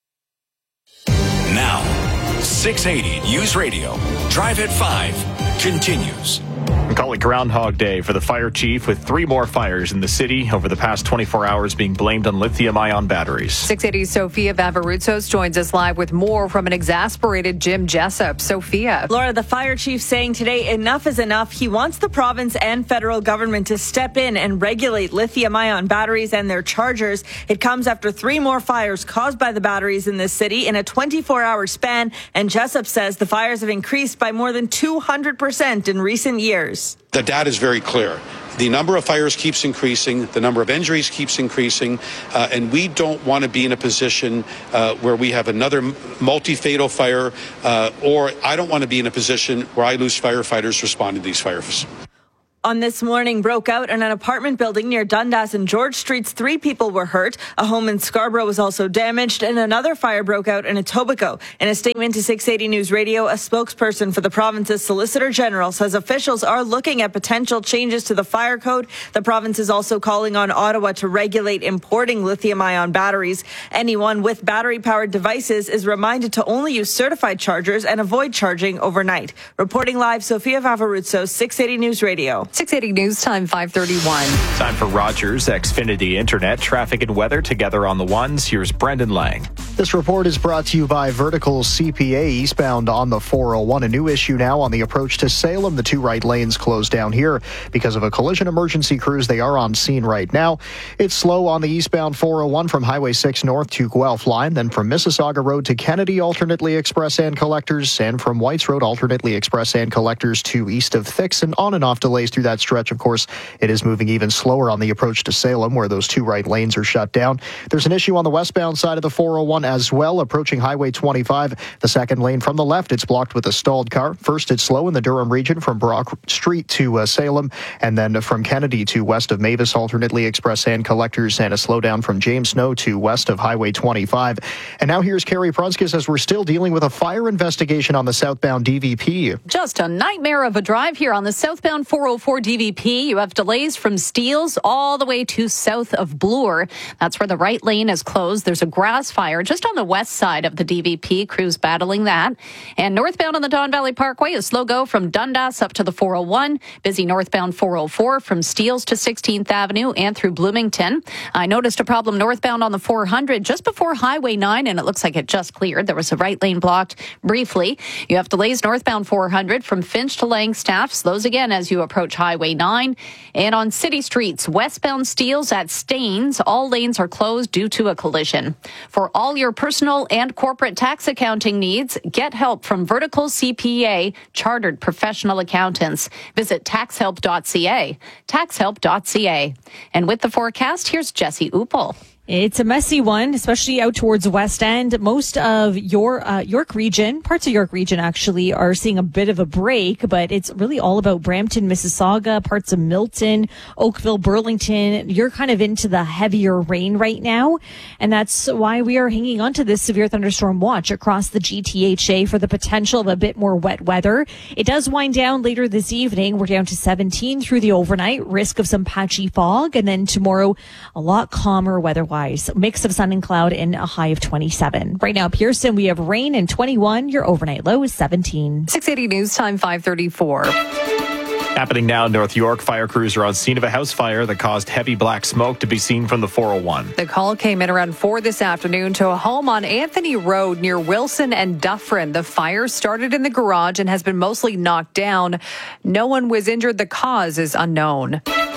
[SPEAKER 8] Now, six eighty News Radio. Drive at five continues.
[SPEAKER 4] We call it Groundhog Day for the fire chief, with three more fires in the city over the past twenty-four hours being blamed on lithium-ion batteries.
[SPEAKER 3] six eighty Sophia Vavarutsos joins us live with more from an exasperated Jim Jessup. Sophia.
[SPEAKER 9] Laura, the fire chief saying today enough is enough. He wants the province and federal government to step in and regulate lithium-ion batteries and their chargers. It comes after three more fires caused by the batteries in this city in a twenty-four hour span. And Jessup says the fires have increased by more than two hundred percent in recent years.
[SPEAKER 10] The data is very clear. The number of fires keeps increasing. The number of injuries keeps increasing. Uh, and we don't want to be in a position uh, where we have another multi-fatal fire, uh, or I don't want to be in a position where I lose firefighters responding to these fires.
[SPEAKER 9] On this morning broke out in an apartment building near Dundas and George Streets. Three people were hurt. A home in Scarborough was also damaged, and another fire broke out in Etobicoke. In a statement to six eighty News Radio, a spokesperson for the province's Solicitor General says officials are looking at potential changes to the fire code. The province is also calling on Ottawa to regulate importing lithium-ion batteries. Anyone with battery-powered devices is reminded to only use certified chargers and avoid charging overnight. Reporting live, Sophia Vavarutsos, six eighty News Radio.
[SPEAKER 3] six eighty News Time, five thirty-one.
[SPEAKER 4] Time for Rogers Xfinity Internet. Traffic and weather together on the ones. Here's Brendan Lang.
[SPEAKER 15] This report is brought to you by Vertical C P A eastbound on the four oh one. A new issue now on the approach to Salem. The two right lanes closed down here because of a collision emergency crews. They are on scene right now. It's slow on the eastbound four oh one from Highway six north to Guelph line, then from Mississauga Road to Kennedy, alternately express and collectors, and from Whites Road, alternately express and collectors to east of Thix, and on and off delays through that stretch. Of course, it is moving even slower on the approach to Salem, where those two right lanes are shut down. There's an issue on the westbound side of the four oh one as well, approaching Highway twenty-five. The second lane from the left, it's blocked with a stalled car. First, it's slow in the Durham region from Brock Street to uh, Salem, and then from Kennedy to west of Mavis, alternately express and collectors, and a slowdown from James Snow to west of Highway twenty-five. And now here's Carrie Prunskis as we're still dealing with a fire investigation on the southbound D V P.
[SPEAKER 17] Just a nightmare of a drive here on the southbound four oh four D V P. You have delays from Steeles all the way to south of Bloor. That's where the right lane is closed. There's a grass fire just on the west side of the D V P. Crews battling that. And northbound on the Don Valley Parkway, a slow go from Dundas up to the four oh one. Busy northbound four oh four from Steeles to sixteenth Avenue and through Bloomington. I noticed a problem northbound on the four hundred just before Highway nine, and it looks like it just cleared. There was a right lane blocked briefly. You have delays northbound four hundred from Finch to Langstaff. Slows again as you approach Highway nine. And on city streets, westbound Steeles at Staines, all lanes are closed due to a collision. For all your personal and corporate tax accounting needs, get help from Vertical C P A, chartered professional accountants. Visit tax help dot c a, tax help dot c a. And with the forecast, here's Jesse Uppel.
[SPEAKER 18] It's a messy one, especially out towards West End. Most of your uh, York region, parts of York region actually, are seeing a bit of a break, but it's really all about Brampton, Mississauga, parts of Milton, Oakville, Burlington. You're kind of into the heavier rain right now, and that's why we are hanging on to this severe thunderstorm watch across the G T H A for the potential of a bit more wet weather. It does wind down later this evening. We're down to seventeen through the overnight, risk of some patchy fog, and then tomorrow a lot calmer weather-wise. Mix of sun and cloud and a high of twenty-seven. Right now, Pearson, we have rain and twenty-one. Your overnight low is seventeen.
[SPEAKER 3] six eighty News Time, five thirty-four.
[SPEAKER 4] Happening now in North York, fire crews are on scene of a house fire that caused heavy black smoke to be seen from the four oh one.
[SPEAKER 3] The call came in around four this afternoon to a home on Anthony Road near Wilson and Dufferin. The fire started in the garage and has been mostly knocked down. No one was injured. The cause is unknown.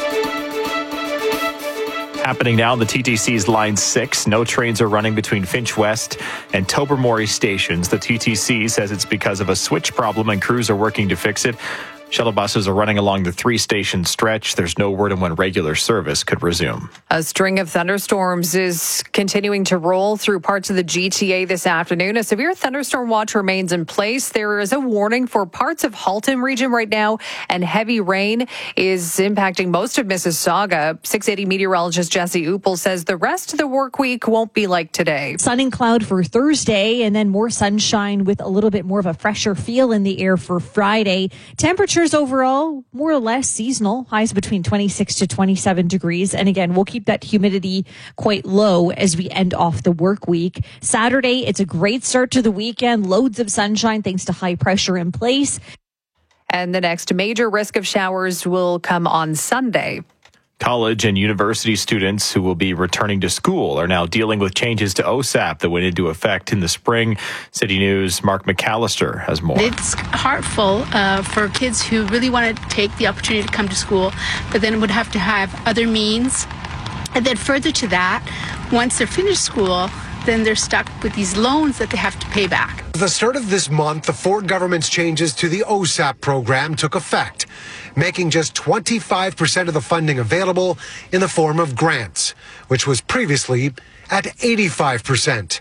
[SPEAKER 4] Happening now on the T T C's Line six. No trains are running between Finch West and Tobermory stations. The T T C says it's because of a switch problem and crews are working to fix it. Shuttle buses are running along the three-station stretch. There's no word on when regular service could resume.
[SPEAKER 3] A string of thunderstorms is continuing to roll through parts of the G T A this afternoon. A severe thunderstorm watch remains in place. There is a warning for parts of Halton region right now, and heavy rain is impacting most of Mississauga. six eighty meteorologist Jesse Uppel says the rest of the work week won't be like today.
[SPEAKER 18] Sun and cloud for Thursday, and then more sunshine with a little bit more of a fresher feel in the air for Friday. Temperatures overall more or less seasonal, highs between twenty-six to twenty-seven degrees. And again, we'll keep that humidity quite low as we end off the work week. Saturday, it's a great start to the weekend. Loads of sunshine thanks to high pressure in place.
[SPEAKER 3] And the next major risk of showers will come on Sunday.
[SPEAKER 4] College and university students who will be returning to school are now dealing with changes to O S A P that went into effect in the spring. City News' Mark McAllister has more.
[SPEAKER 1] It's heartful uh, for kids who really want to take the opportunity to come to school, but then would have to have other means. And then further to that, once they're finished school, then they're stuck with these loans that they have to pay back.
[SPEAKER 7] At the start of this month, the Ford government's changes to the O S A P program took effect, making just twenty-five percent of the funding available in the form of grants, which was previously at eighty-five percent.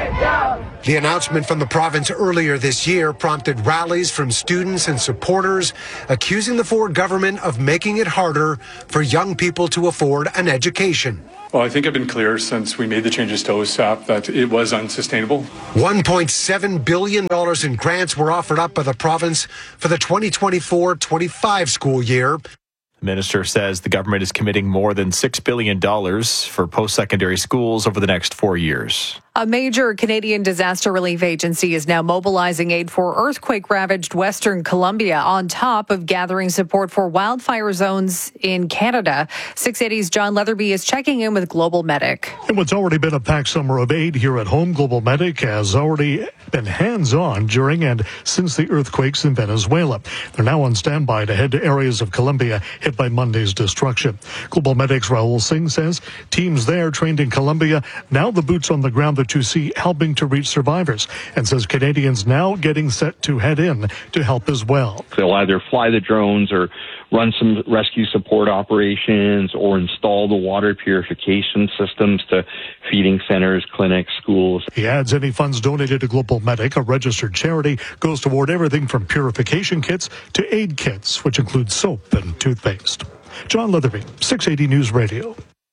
[SPEAKER 7] The announcement from the province earlier this year prompted rallies from students and supporters accusing the Ford government of making it harder for young people to afford an education.
[SPEAKER 11] Well, I think I've been clear since we made the changes to O S A P that it was unsustainable.
[SPEAKER 7] one point seven billion dollars in grants were offered up by the province for the twenty twenty-four twenty-five school year.
[SPEAKER 4] The minister says the government is committing more than six billion dollars for post-secondary schools over the next four years.
[SPEAKER 3] A major Canadian disaster relief agency is now mobilizing aid for earthquake-ravaged Western Colombia on top of gathering support for wildfire zones in Canada. six eighty's John Leatherby is checking in with Global Medic.
[SPEAKER 12] In what's already been a packed summer of aid here at home, Global Medic has already been hands-on during and since the earthquakes in Venezuela. They're now on standby to head to areas of Colombia hit by Monday's destruction. Global Medic's Raul Singh says teams there trained in Colombia, now the boots on the ground to see helping to reach survivors, and says Canadians now getting set to head in to help as well.
[SPEAKER 13] They'll either fly the drones or run some rescue support operations or install the water purification systems to feeding centers, clinics, schools.
[SPEAKER 12] He adds any funds donated to Global Medic, a registered charity, goes toward everything from purification kits to aid kits, which include soap and toothpaste. John Leatherby, six eighty News Radio.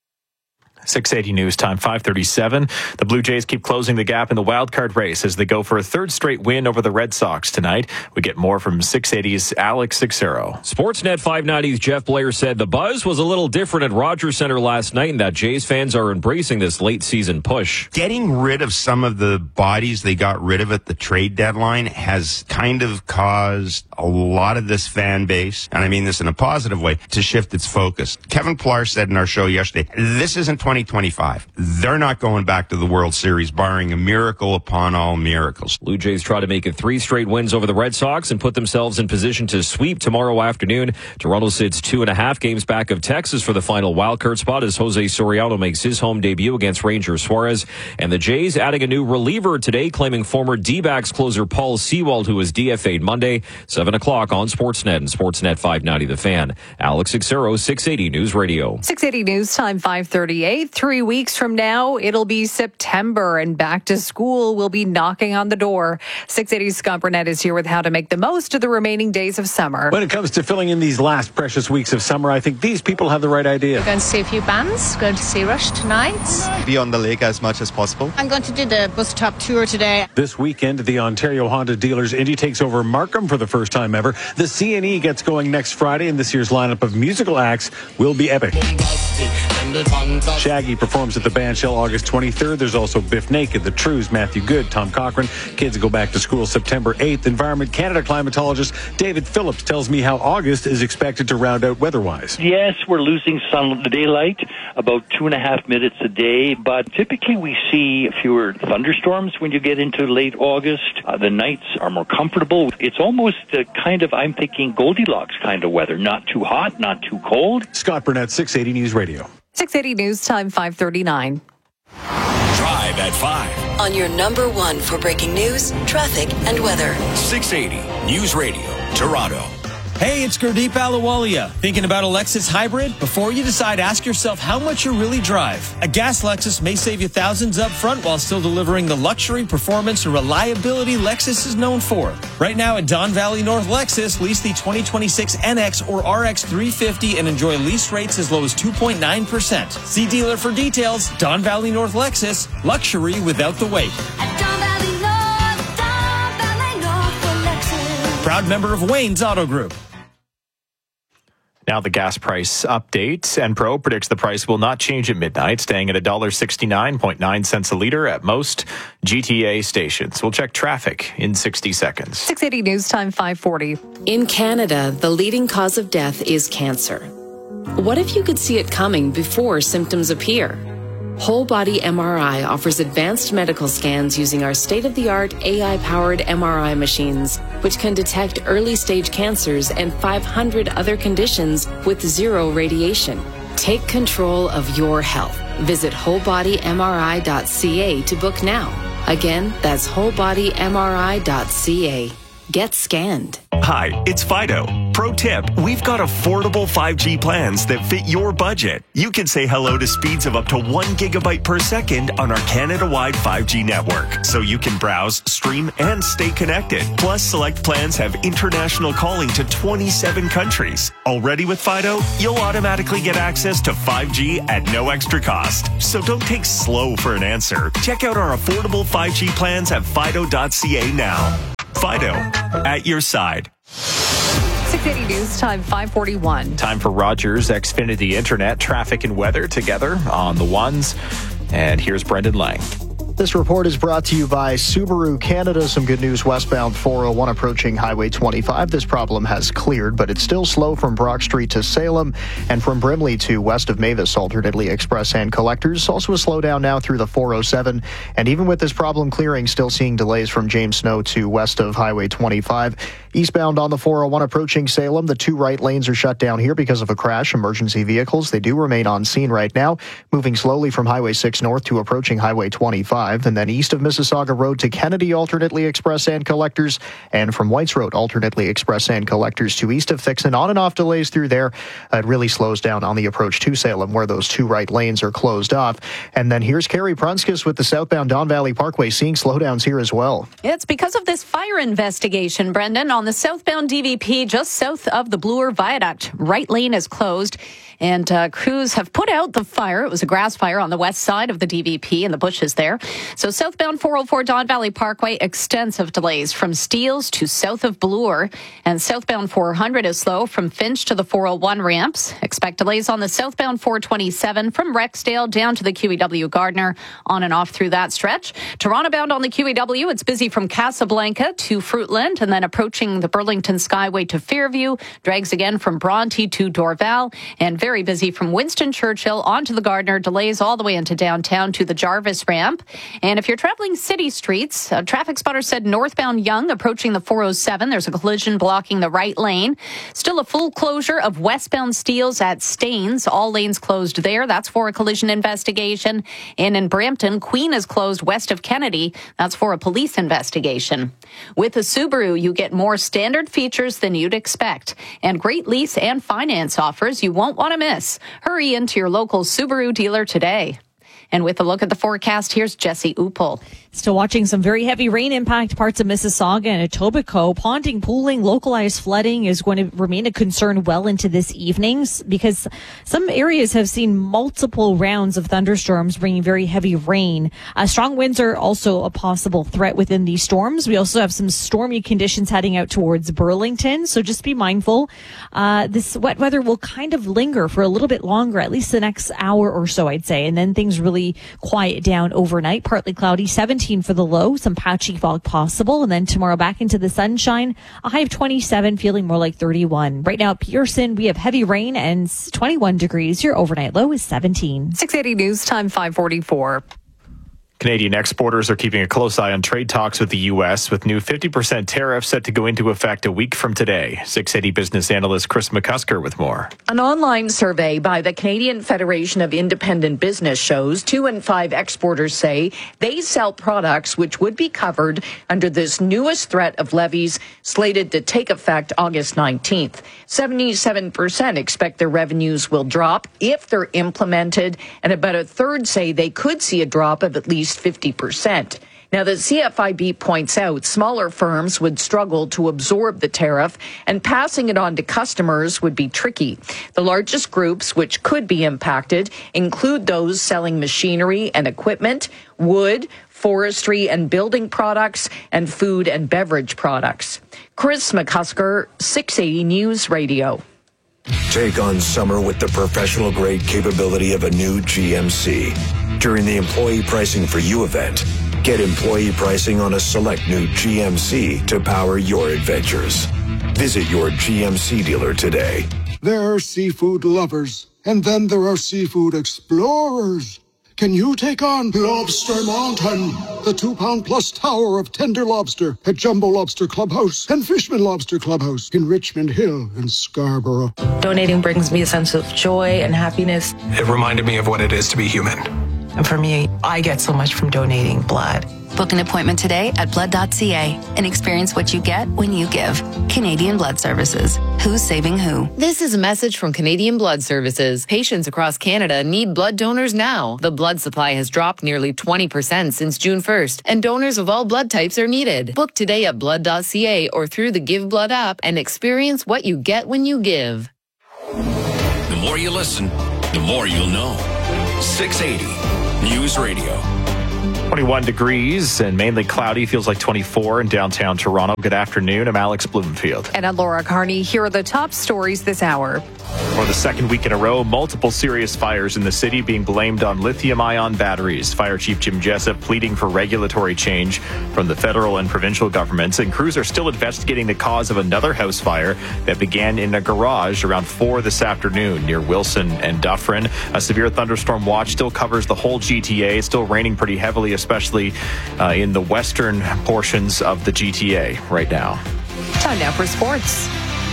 [SPEAKER 4] six eighty News Time, five thirty-seven. The Blue Jays keep closing the gap in the wildcard race as they go for a third straight win over the Red Sox tonight. We get more from six eighty's Alex Sixero.
[SPEAKER 14] Sportsnet five ninety's Jeff Blair said the buzz was a little different at Rogers Center last night and that Jays fans are embracing this late season push.
[SPEAKER 16] Getting rid of some of the bodies they got rid of at the trade deadline has kind of caused a lot of this fan base, and I mean this in a positive way, to shift its focus. Kevin Pillar said in our show yesterday, this isn't twenty twenty-five. They're not going back to the World Series, barring a miracle upon all miracles.
[SPEAKER 14] Blue Jays try to make it three straight wins over the Red Sox and put themselves in position to sweep tomorrow afternoon. Toronto sits two and a half games back of Texas for the final wildcard spot as Jose Soriano makes his home debut against Ranger Suarez. And the Jays adding a new reliever today, claiming former D-backs closer Paul Sewald, who was D F A'd Monday, seven o'clock on Sportsnet and Sportsnet five ninety The Fan. Alex Sixero, six eighty News Radio.
[SPEAKER 3] six eighty News Time, five thirty-eight. Three weeks from now, it'll be September and back to school will be knocking on the door. six eighty's Scott Burnett is here with how to make the most of the remaining days of summer.
[SPEAKER 19] When it comes to filling in these last precious weeks of summer, I think these people have the right idea.
[SPEAKER 20] We're going to see a few bands, going to see Rush tonight.
[SPEAKER 21] Be on the lake as much as possible.
[SPEAKER 20] I'm going to do the bus top tour today.
[SPEAKER 19] This weekend, the Ontario Honda Dealers Indy takes over Markham for the first time ever. The C and E gets going next Friday, and this year's lineup of musical acts will be epic. Shaggy performs at the Bandshell August twenty-third. There's also Biff Naked, The Trues, Matthew Good, Tom Cochran. Kids go back to school September eighth. Environment Canada climatologist David Phillips tells me how August is expected to round out weather-wise.
[SPEAKER 22] Yes, we're losing sun daylight about two and a half minutes a day, but typically we see fewer thunderstorms when you get into late August. Uh, the nights are more comfortable. It's almost a kind of, I'm thinking, Goldilocks kind of weather. Not too hot, not too cold.
[SPEAKER 19] Scott Burnett, six eighty News Radio.
[SPEAKER 3] six eighty News Time, five thirty-nine.
[SPEAKER 8] Drive at five.
[SPEAKER 25] On your number one for breaking news, traffic, and weather.
[SPEAKER 8] six eighty News Radio, Toronto.
[SPEAKER 2] Hey, it's Gurdeep Ahluwalia. Thinking about a Lexus hybrid? Before you decide, ask yourself how much you really drive. A gas Lexus may save you thousands up front while still delivering the luxury, performance, and reliability Lexus is known for. Right now at Don Valley North Lexus, lease the twenty twenty-six N X or R X three fifty and enjoy lease rates as low as two point nine percent. See dealer for details. Don Valley North Lexus, luxury without the wait. Proud member of Wayne's Auto Group.
[SPEAKER 4] Now the gas price update. Enpro predicts the price will not change at midnight, staying at one dollar sixty-nine point nine cents a litre at most G T A stations. We'll check traffic in sixty seconds.
[SPEAKER 3] six eighty News Time, five forty.
[SPEAKER 6] In Canada, the leading cause of death is cancer. What if you could see it coming before symptoms appear? Whole Body M R I offers advanced medical scans using our state-of-the-art A I-powered M R I machines, which can detect early-stage cancers and five hundred other conditions with zero radiation. Take control of your health. Visit whole body M R I dot C A to book now. Again, that's whole body M R I dot C A. Get scanned.
[SPEAKER 23] Hi, it's Fido. Pro tip, we've got affordable five G plans that fit your budget. You can say hello to speeds of up to one gigabyte per second on our Canada-wide five G network, so you can browse, stream, and stay connected. Plus, select plans have international calling to twenty-seven countries. Already with Fido, you'll automatically get access to five G at no extra cost. So don't take slow for an answer. Check out our affordable five G plans at fido dot C A now. Fido, at your side.
[SPEAKER 3] six eighty News Time, five forty-one.
[SPEAKER 4] Time for Rogers Xfinity Internet, traffic and weather together on the ones. And here's Brendan Lang.
[SPEAKER 15] This report is brought to you by Subaru Canada. Some good news westbound four oh one approaching Highway twenty-five. This problem has cleared, but it's still slow from Brock Street to Salem and from Brimley to west of Mavis, alternately express and collectors. Also a slowdown now through the four oh seven. And even with this problem clearing, still seeing delays from James Snow to west of Highway twenty-five. Eastbound on the four oh one approaching Salem, the two right lanes are shut down here because of a crash. Emergency vehicles, they do remain on scene right now, moving slowly from Highway six north to approaching Highway twenty-five. And then east of Mississauga Road to Kennedy, alternately express and collectors, and from Whites Road, alternately express and collectors to east of Fixon. On and off delays through there. Uh, it really slows down on the approach to Salem, where those two right lanes are closed off. And then here's Carrie Prunskis with the southbound Don Valley Parkway, seeing slowdowns here as well.
[SPEAKER 17] It's because of this fire investigation, Brendan, on the southbound D V P just south of the Bloor Viaduct. Right lane is closed, and uh, crews have put out the fire. It was a grass fire on the west side of the D V P in the bushes there. So southbound four oh four Don Valley Parkway, extensive delays from Steeles to south of Bloor. And southbound four hundred is slow from Finch to the four oh one ramps. Expect delays on the southbound four twenty-seven from Rexdale down to the Q E W Gardner, on and off through that stretch. Toronto bound on the Q E W, it's busy from Casablanca to Fruitland and then approaching the Burlington Skyway to Fairview. Drags again from Bronte to Dorval, and very busy from Winston Churchill onto the Gardner. Delays all the way into downtown to the Jarvis ramp. And if you're traveling city streets, a traffic spotter said northbound Yonge approaching the four oh seven. There's a collision blocking the right lane. Still a full closure of westbound Steeles at Staines. All lanes closed there. That's for a collision investigation. And in Brampton, Queen is closed west of Kennedy. That's for a police investigation. With a Subaru, you get more standard features than you'd expect, and great lease and finance offers you won't want to miss. Hurry into your local Subaru dealer today. And with a look at the forecast, here's Jesse Upel.
[SPEAKER 18] Still watching some very heavy rain impact parts of Mississauga and Etobicoke. Ponding, pooling, localized flooding is going to remain a concern well into this evening because some areas have seen multiple rounds of thunderstorms bringing very heavy rain. Uh, strong winds are also a possible threat within these storms. We also have some stormy conditions heading out towards Burlington, so just be mindful. Uh, this wet weather will kind of linger for a little bit longer, at least the next hour or so, I'd say, and then things really quiet down overnight. Partly cloudy, seventeen for the low, some patchy fog possible, and then tomorrow back into the sunshine, a high of twenty-seven, feeling more like thirty-one. Right now at Pearson, we have heavy rain and twenty-one degrees. Your overnight low is seventeen.
[SPEAKER 3] six eighty News Time, five forty-four.
[SPEAKER 4] Canadian exporters are keeping a close eye on trade talks with the U S, with new fifty percent tariffs set to go into effect a week from today. six eighty business analyst Chris McCusker with more.
[SPEAKER 5] An online survey by the Canadian Federation of Independent Business shows two in five exporters say they sell products which would be covered under this newest threat of levies slated to take effect August nineteenth. seventy-seven percent expect their revenues will drop if they're implemented, and about a third say they could see a drop of at least fifty percent. Now, the C F I B points out smaller firms would struggle to absorb the tariff, and passing it on to customers would be tricky. The largest groups which could be impacted include those selling machinery and equipment, wood, forestry and building products, and food and beverage products. Chris McCusker, six eighty News Radio.
[SPEAKER 9] Take on summer with the professional-grade capability of a new G M C. During the Employee Pricing for You event, get employee pricing on a select new G M C to power your adventures. Visit your G M C dealer today.
[SPEAKER 10] There are seafood lovers, and then there are seafood explorers. Can you take on Lobster Mountain, the two-pound-plus tower of tender lobster at Jumbo Lobster Clubhouse and Fishman Lobster Clubhouse in Richmond Hill and Scarborough?
[SPEAKER 24] Donating brings me a sense of joy and happiness.
[SPEAKER 25] It reminded me of what it is to be human.
[SPEAKER 24] And for me, I get so much from donating blood.
[SPEAKER 26] Book an appointment today at blood dot c a and experience what you get when you give. Canadian Blood Services. Who's saving who?
[SPEAKER 6] This is a message from Canadian Blood Services. Patients across Canada need blood donors now. The blood supply has dropped nearly twenty percent since June first, and donors of all blood types are needed. Book today at blood dot c a or through the Give Blood app and experience what you get when you give.
[SPEAKER 8] The more you listen, the more you'll know. six eighty News Radio.
[SPEAKER 4] twenty-one degrees and mainly cloudy. Feels like twenty-four in downtown Toronto. Good afternoon. I'm Alex Blumenfield.
[SPEAKER 3] And I'm Laura Carney. Here are the top stories this hour.
[SPEAKER 4] For the second week in a row, multiple serious fires in the city being blamed on lithium-ion batteries. Fire Chief Jim Jessup pleading for regulatory change from the federal and provincial governments. And crews are still investigating the cause of another house fire that began in a garage around four this afternoon near Wilson and Dufferin. A severe thunderstorm watch still covers the whole G T A. It's still raining pretty heavily, especially uh, in the western portions of the G T A right now.
[SPEAKER 3] Time now for sports.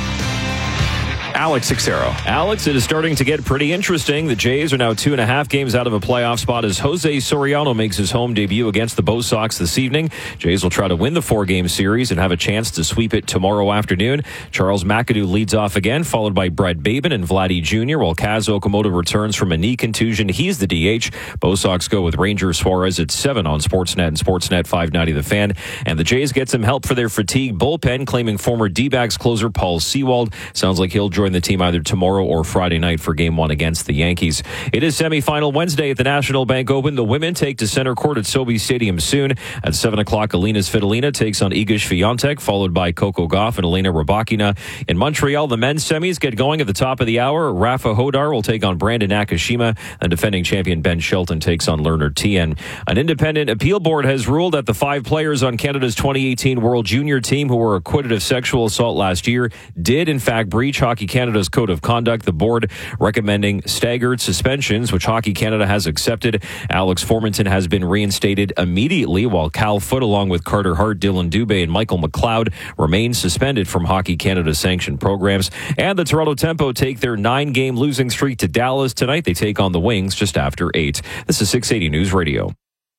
[SPEAKER 4] Alex Sixero.
[SPEAKER 14] Alex, it is starting to get pretty interesting. The Jays are now two and a half games out of a playoff spot as Jose Soriano makes his home debut against the Bo Sox this evening. Jays will try to win the four-game series and have a chance to sweep it tomorrow afternoon. Charles McAdoo leads off again, followed by Brett Babin and Vladdy Junior, while Kaz Okamoto returns from a knee contusion. He's the D H. Bo Sox go with Ranger Suarez at seven on Sportsnet and Sportsnet five ninety The Fan. And the Jays get some help for their fatigue bullpen, claiming former D-backs closer Paul Sewald. Sounds like he'll join the team either tomorrow or Friday night for game one against the Yankees. It is semifinal Wednesday at the National Bank Open. The women take to center court at Sobeys Stadium soon. At seven o'clock, Alina Svitolina takes on Iga Swiatek, followed by Coco Gauff and Elena Rybakina. In Montreal, the men's semis get going at the top of the hour. Rafa Hodar will take on Brandon Nakashima, and defending champion Ben Shelton takes on Lerner Tien. An independent appeal board has ruled that the five players on Canada's twenty eighteen World Junior team who were acquitted of sexual assault last year did, in fact, breach Hockey Canada's code of conduct. The board recommending staggered suspensions, which Hockey Canada has accepted. Alex Formanton has been reinstated immediately, while Cal Foote, along with Carter Hart, Dylan Dubé, and Michael McLeod, remain suspended from Hockey Canada's sanctioned programs. And the Toronto Tempo take their nine-game losing streak to Dallas tonight. They take on the Wings just after eight. This is six eighty News Radio.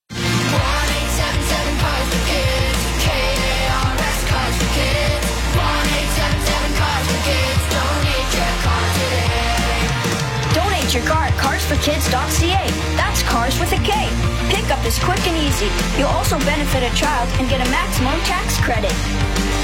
[SPEAKER 27] Your car at cars for kids dot c a. That's cars with a K. Pickup is quick and easy. You'll also benefit a child and get a maximum tax credit.